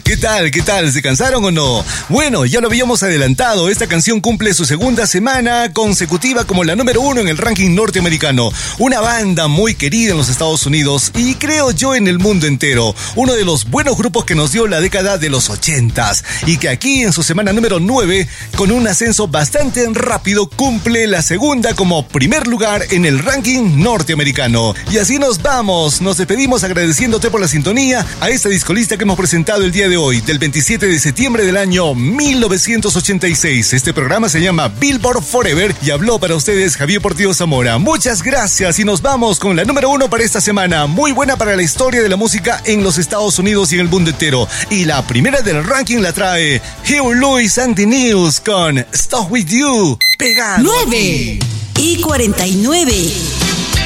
¿Qué tal? ¿Qué tal? ¿Se cansaron o no? Bueno, ya lo habíamos adelantado. Esta canción cumple su segunda semana consecutiva como la número 1 en el ranking norteamericano. Una banda muy querida en los Estados Unidos y creo yo en el mundo entero. Uno de los buenos grupos que nos dio la década de los 80s y que aquí en su semana número 9, con un ascenso bastante rápido, cumple la segunda como primer lugar en el ranking norteamericano. Y así nos vamos. Nos despedimos agradeciéndote por la sintonía a esta discolista que hemos presentado el día de hoy, del 27 de septiembre del año 1986. Este programa se llama Billboard Forever y habló para ustedes Javier Portillo Zamora. Muchas gracias y nos vamos con la número 1 para esta semana. Muy buena para la historia de la música en los Estados Unidos y en el mundo entero. Y la primera del ranking la trae Huey Lewis and the News con Stuck With You. Pegado. 9 y 49.